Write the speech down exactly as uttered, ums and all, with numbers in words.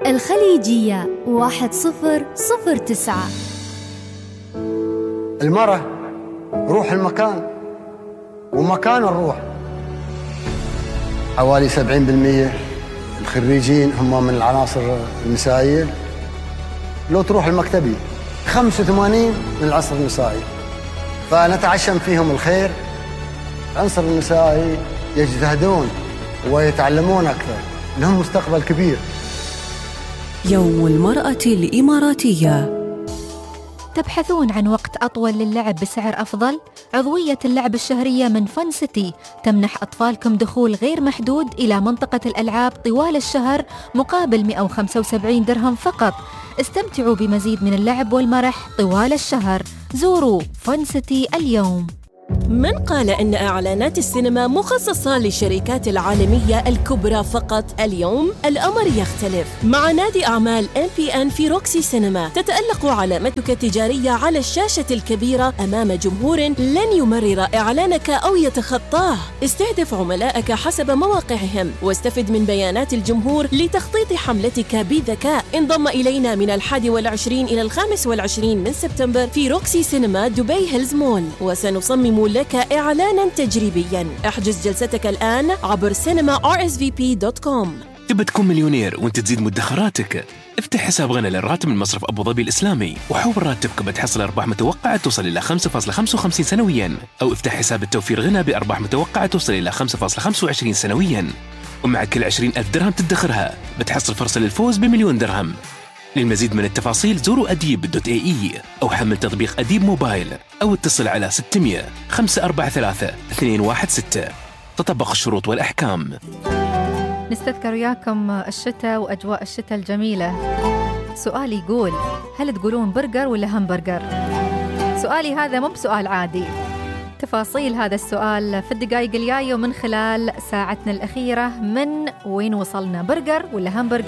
الخليجية واحد صفر صفر تسعة. المرأة روح المكان ومكان الروح. حوالي سبعين بالمئة الخريجين هم من العناصر النسائية. لو تروح المكتبي خمسة وثمانين من العنصر النسائي، فنتعشم فيهم الخير. العنصر النسائي يجتهدون ويتعلمون أكثر، لهم مستقبل كبير. يوم المرأة الإماراتية. تبحثون عن وقت أطول للعب بسعر أفضل؟ عضوية اللعب الشهرية من فن سيتي تمنح أطفالكم دخول غير محدود إلى منطقة الألعاب طوال الشهر مقابل مئة وخمسة وسبعين درهم فقط. استمتعوا بمزيد من اللعب والمرح طوال الشهر. زوروا فن سيتي اليوم. من قال إن إعلانات السينما مخصصة للشركات العالمية الكبرى فقط؟ اليوم الأمر يختلف. مع نادي أعمال إم بي إن في روكسي سينما تتألق علامتك التجارية على الشاشة الكبيرة أمام جمهور لن يمرر إعلانك أو يتخطاه. استهدف عملائك حسب مواقعهم واستفد من بيانات الجمهور لتخطيط حملتك بذكاء. انضم إلينا من الحادي والعشرين إلى الخامس والعشرين من سبتمبر في روكسي سينما دبي هيلز مول، وسنصمم لك إعلاناً تجريبياً. احجز جلستك الآن عبر سينما آر إس في بي دوت كوم. تبى تكون مليونير وانت تزيد مدخراتك؟ افتح حساب غنى للراتب من مصرف أبو ظبي الإسلامي وحول راتبك بتحصل أرباح متوقعة توصل إلى خمسة فاصلة خمسة وخمسين سنوياً، أو افتح حساب التوفير غنى بأرباح متوقعة توصل إلى خمسة فاصلة خمسة وعشرين سنوياً، ومع كل عشرين ألف درهم تدخرها بتحصل فرصة للفوز بمليون درهم. للمزيد من التفاصيل زوروا أديب دوت إيه إي أو حمل تطبيق أديب موبايل أو اتصل على ستمئة خمسة أربعة ثلاثة اثنين واحد ستة. تطبق الشروط والأحكام. نستذكر وياكم الشتاء وأجواء الشتاء الجميلة. سؤال يقول: هل تقولون برجر ولا همبرجر؟ سؤالي هذا مو بسؤال عادي. تفاصيل هذا السؤال في الدقائق الجاية ومن خلال ساعتنا الأخيرة من وين وصلنا، برجر ولا همبرجر؟